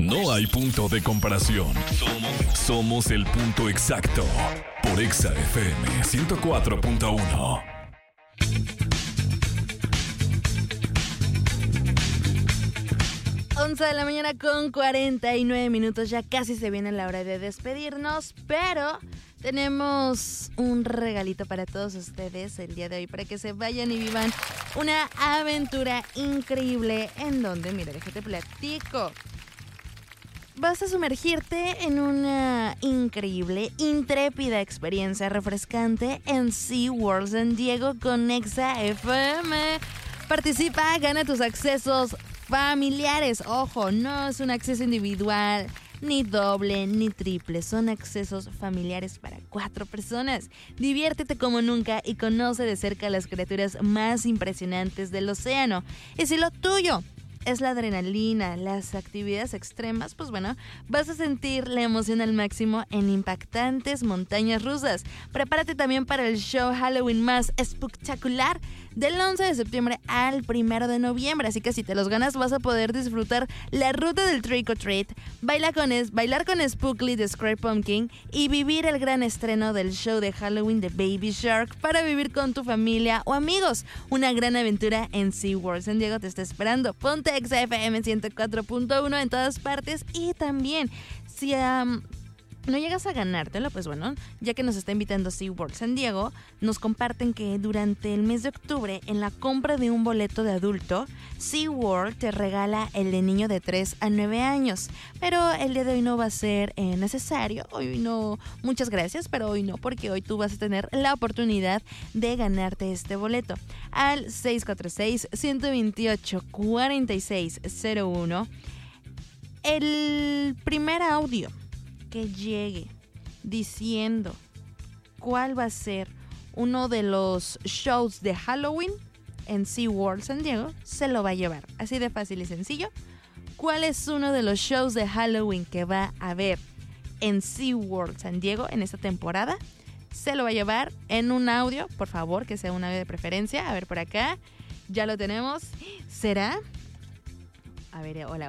No hay punto de comparación. Somos el punto exacto. Por Exa FM 104.1. 11 de la mañana con 49 minutos. Ya casi se viene la hora de despedirnos, pero tenemos un regalito para todos ustedes el día de hoy, para que se vayan y vivan una aventura increíble. En donde, mira, déjate platico. Vas a sumergirte en una increíble, intrépida experiencia refrescante en SeaWorld San Diego con Exa FM. Participa, gana tus accesos familiares. Ojo, no es un acceso individual, ni doble, ni triple. Son accesos familiares para 4 personas. Diviértete como nunca y conoce de cerca las criaturas más impresionantes del océano. Y si lo tuyo es la adrenalina, las actividades extremas, pues bueno, vas a sentir la emoción al máximo en impactantes montañas rusas. Prepárate también para el show Halloween más espectacular del 11 de septiembre al 1 de noviembre. Así que si te los ganas, vas a poder disfrutar la ruta del Trick or Treat, bailar con Spookly de Scary Pumpkin y vivir el gran estreno del show de Halloween de Baby Shark para vivir con tu familia o amigos. Una gran aventura en SeaWorld San Diego te está esperando. Ponte Exa FM 104.1 en todas partes. Y también, si no llegas a ganártelo, pues bueno, ya que nos está invitando SeaWorld San Diego, nos comparten que durante el mes de octubre, en la compra de un boleto de adulto, SeaWorld te regala el de niño de 3 a 9 años. Pero el día de hoy no va a ser necesario. Hoy no, muchas gracias, pero hoy no, porque hoy tú vas a tener la oportunidad de ganarte este boleto. Al 646-128-4601, el primer audio que llegue diciendo cuál va a ser uno de los shows de Halloween en SeaWorld San Diego, se lo va a llevar. Así de fácil y sencillo. ¿Cuál es uno de los shows de Halloween que va a haber en SeaWorld San Diego en esta temporada? Se lo va a llevar en un audio, por favor, que sea un audio de preferencia. A ver, por acá, ya lo tenemos. ¿Será? A ver, hola.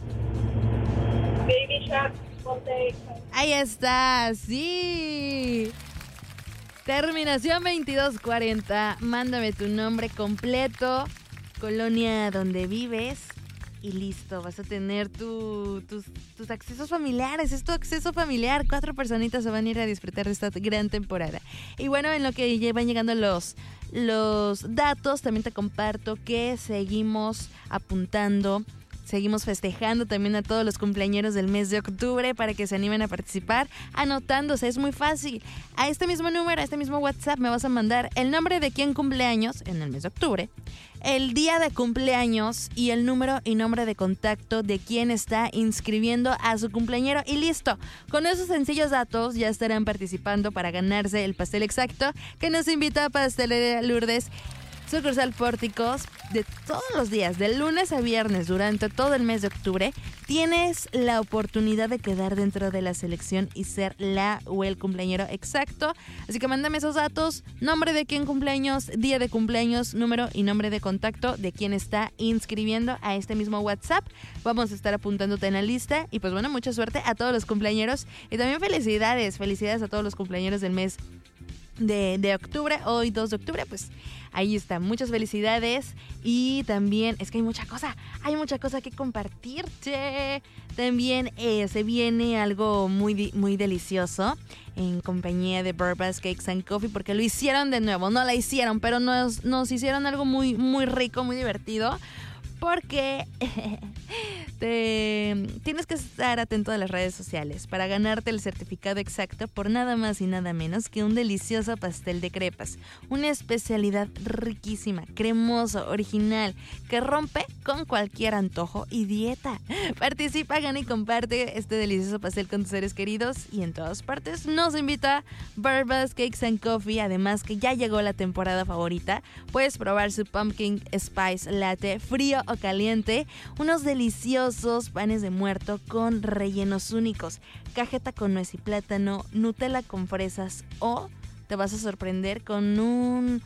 Baby Shark. Ahí está, sí. Terminación 2240. Mándame tu nombre completo, colonia donde vives y listo. Vas a tener tus accesos familiares. Es tu acceso familiar. 4 personitas se van a ir a disfrutar de esta gran temporada. Y bueno, en lo que van llegando los datos, también te comparto que seguimos apuntando. Seguimos festejando también a todos los cumpleañeros del mes de octubre para que se animen a participar anotándose. Es muy fácil. A este mismo número, a este mismo WhatsApp, me vas a mandar el nombre de quien cumpleaños en el mes de octubre, el día de cumpleaños y el número y nombre de contacto de quien está inscribiendo a su cumpleañero. Y listo. Con esos sencillos datos ya estarán participando para ganarse el pastel exacto que nos invita a Pastelería Lourdes, sucursal Pórticos, de todos los días, de lunes a viernes, durante todo el mes de octubre. Tienes la oportunidad de quedar dentro de la selección y ser la o el cumpleañero exacto. Así que mándame esos datos, nombre de quién cumpleaños, día de cumpleaños, número y nombre de contacto de quien está inscribiendo a este mismo WhatsApp. Vamos a estar apuntándote en la lista y pues bueno, mucha suerte a todos los cumpleañeros y también felicidades a todos los cumpleañros del mes de octubre, hoy 2 de octubre, pues ahí está, muchas felicidades. Y también, es que hay mucha cosa que compartirte. También se viene algo muy, muy delicioso en compañía de Barbas Cakes and Coffee, porque lo hicieron de nuevo, no la hicieron, pero nos hicieron algo muy, muy rico, muy divertido. Porque tienes que estar atento a las redes sociales para ganarte el certificado exacto por nada más y nada menos que un delicioso pastel de crepas. Una especialidad riquísima, cremoso, original, que rompe con cualquier antojo y dieta. Participa, gana y comparte este delicioso pastel con tus seres queridos y en todas partes. Nos invita Barbas Cakes and Coffee, además que ya llegó la temporada favorita. Puedes probar su Pumpkin Spice Latte frío o caliente, unos deliciosos panes de muerto con rellenos únicos, cajeta con nuez y plátano, Nutella con fresas o te vas a sorprender con un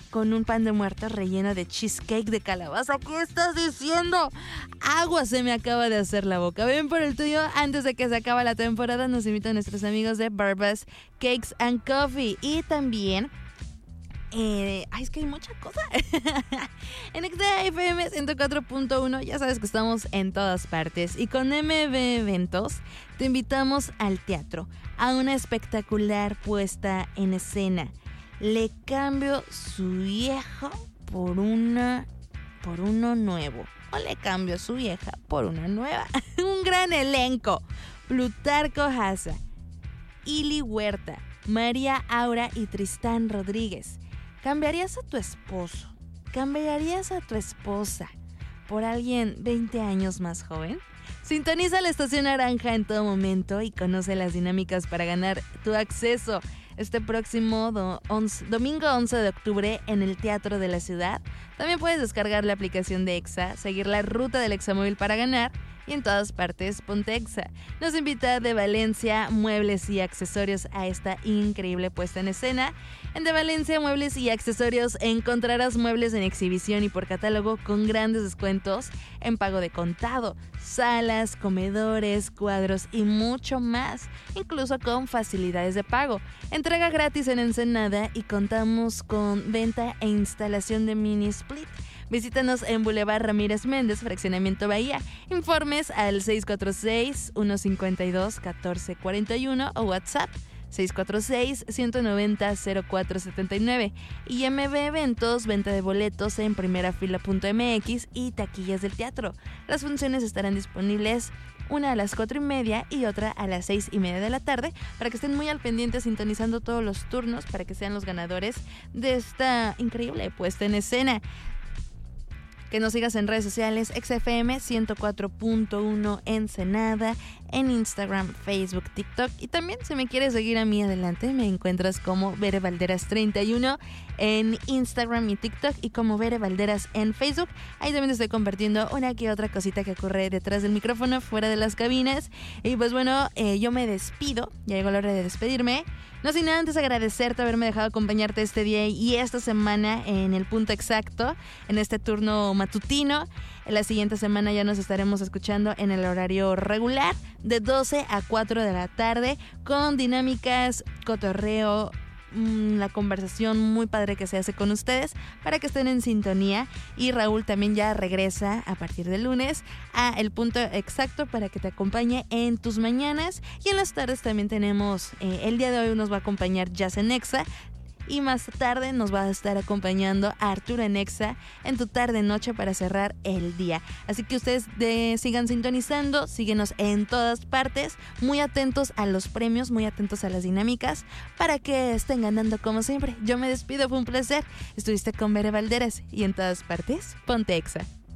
con un pan de muerto relleno de cheesecake de calabaza. ¿Qué estás diciendo? Agua se me acaba de hacer la boca. Ven por el tuyo. Antes de que se acabe la temporada, nos invitan nuestros amigos de Barbas Cakes and Coffee. Y también... es que hay mucha cosa. En XFM 104.1 ya sabes que estamos en todas partes. Y con MB Eventos te invitamos al teatro, a una espectacular puesta en escena. Le cambio su viejo por uno nuevo. O le cambio su vieja por una nueva. Un gran elenco: Plutarco Haza, Ili Huerta, María Aura y Tristán Rodríguez. ¿Cambiarías a tu esposo? ¿Cambiarías a tu esposa por alguien 20 años más joven? Sintoniza la Estación Naranja en todo momento y conoce las dinámicas para ganar tu acceso este próximo domingo 11 de octubre en el Teatro de la Ciudad. También puedes descargar la aplicación de EXA, seguir la ruta del Examóvil para ganar y en todas partes ponte EXA. Nos invita De Valencia Muebles y Accesorios a esta increíble puesta en escena. En De Valencia Muebles y Accesorios encontrarás muebles en exhibición y por catálogo con grandes descuentos en pago de contado, salas, comedores, cuadros y mucho más, incluso con facilidades de pago. Entrega gratis en Ensenada y contamos con venta e instalación de mini split. Visítanos en Boulevard Ramírez Méndez, Fraccionamiento Bahía. Informes al 646-152-1441 o WhatsApp 646-190-0479. Y MB Eventos, venta de boletos en primerafila.mx y taquillas del teatro. Las funciones estarán disponibles una a las 4:30 y otra a las 6:30 de la tarde, para que estén muy al pendiente sintonizando todos los turnos para que sean los ganadores de esta increíble puesta en escena. Que nos sigas en redes sociales, XFM 104.1 Ensenada, en Instagram, Facebook, TikTok. Y también si me quieres seguir a mí adelante, me encuentras como Bere Valderas 31 en Instagram y TikTok y como Bere Valderas en Facebook. Ahí también te estoy compartiendo una que otra cosita que ocurre detrás del micrófono, fuera de las cabinas. Y pues bueno, yo me despido, ya llegó la hora de despedirme. No sin antes agradecerte haberme dejado acompañarte este día y esta semana en el punto exacto, en este turno matutino. En la siguiente semana ya nos estaremos escuchando en el horario regular de 12 a 4 de la tarde con dinámicas, cotorreo, la conversación muy padre que se hace con ustedes para que estén en sintonía. Y Raúl también ya regresa a partir del lunes a El Punto Exacto para que te acompañe en tus mañanas. Y en las tardes también tenemos, el día de hoy nos va a acompañar Jazz en Exa. Y más tarde nos va a estar acompañando Arturo en Exa en tu tarde-noche para cerrar el día. Así que ustedes sigan sintonizando, síguenos en todas partes, muy atentos a los premios, muy atentos a las dinámicas para que estén ganando como siempre. Yo me despido, fue un placer. Estuviste con Bere Valderas y en todas partes, ponte Exa.